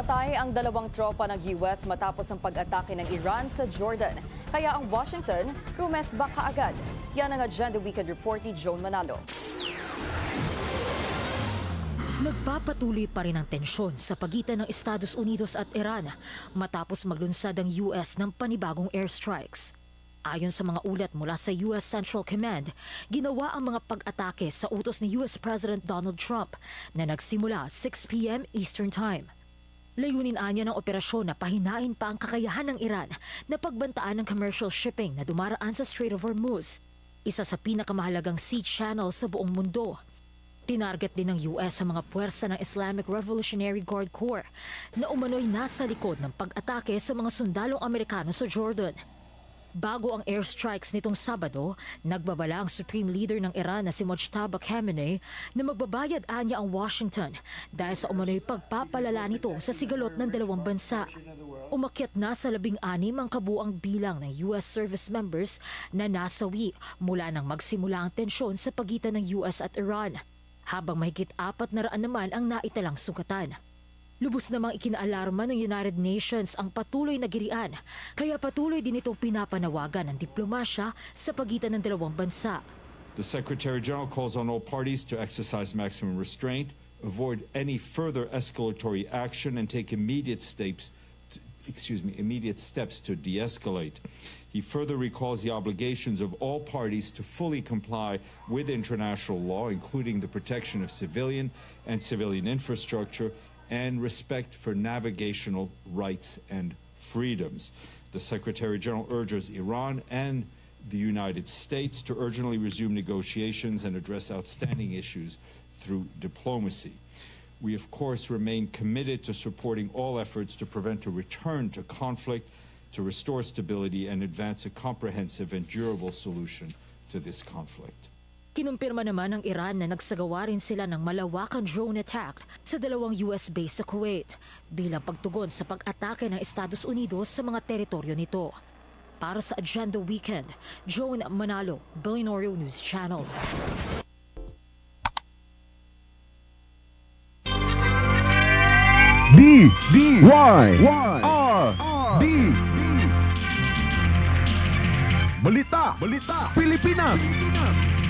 Patay ang dalawang tropa ng US matapos ang pag-atake ng Iran sa Jordan. Kaya ang Washington, rumesba kaagad. Yan ang Agenda Weekend report ni Joan Manalo. Nagpapatuloy pa rin ang tensyon sa pagitan ng Estados Unidos at Iran matapos maglunsad ang US ng panibagong airstrikes. Ayon sa mga ulat mula sa US Central Command, ginawa ang mga pag-atake sa utos ni US President Donald Trump na nagsimula 6 p.m. Eastern Time. Layunin anya ng operasyon na pahinain pa ang kakayahan ng Iran na pagbantaan ng commercial shipping na dumaraan sa Strait of Hormuz, isa sa pinakamahalagang sea channel sa buong mundo. Tinarget din ng US ang mga puwersa ng Islamic Revolutionary Guard Corps na umano'y nasa likod ng pag-atake sa mga sundalong Amerikano sa Jordan. Bago ang airstrikes nitong Sabado, nagbabala ang Supreme Leader ng Iran na si Mojtaba Khamenei na magbabayad anya ang Washington dahil sa umano'y pagpapalala nito sa sigalot ng dalawang bansa. Umakyat na sa 16 ang kabuang bilang ng US service members na nasawi mula nang magsimula ang tensyon sa pagitan ng US at Iran, habang mahigit 400 naman ang naitalang sugatan. Lubos namang ikinaalarma ng United Nations ang patuloy na girian, kaya patuloy din itong pinapanawagan ng diplomasya sa pagitan ng dalawang bansa. The Secretary General calls on all parties to exercise maximum restraint, avoid any further escalatory action, and take immediate steps to de-escalate. He further recalls the obligations of all parties to fully comply with international law, including the protection of civilian and civilian infrastructure, and respect for navigational rights and freedoms. The Secretary General urges Iran and the United States to urgently resume negotiations and address outstanding issues through diplomacy. We, of course, remain committed to supporting all efforts to prevent a return to conflict, to restore stability, and advance a comprehensive and durable solution to this conflict. Kinumpirma naman ng Iran na nagsagawa rin sila ng malawakan drone attack sa dalawang US base sa Kuwait bilang pagtugon sa pag-atake ng Estados Unidos sa mga teritoryo nito. Para sa Agenda Weekend, Joan Manalo, Billionaire News Channel. D-Y-R-D Balita Pilipinas